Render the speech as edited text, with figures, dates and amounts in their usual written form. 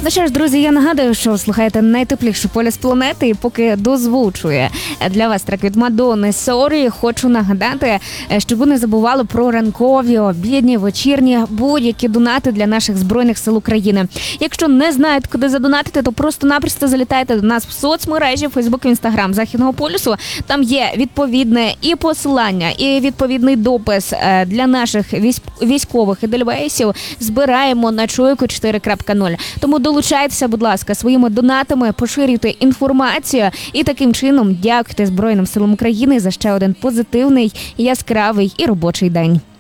Ну що ж, друзі, я нагадую, що слухаєте найтепліший полюс планети, і поки дозвучує для вас трек від Мадонни «Sorry», хочу нагадати, щоб ви не забували про ранкові, обідні, вечірні, будь-які донати для наших Збройних сил України. Якщо не знаєте, куди задонатити, то просто-напросто залітайте до нас в соцмережі, Фейсбук, Інстаграм Західного полюсу. Там є відповідне і посилання, і відповідний допис для наших військових едельвейсів. Збираємо на Чуйку 4.0. Тому долучайтеся, будь ласка, своїми донатами, поширюйте інформацію і таким чином дякуйте Збройним силам України за ще один позитивний, яскравий і робочий день.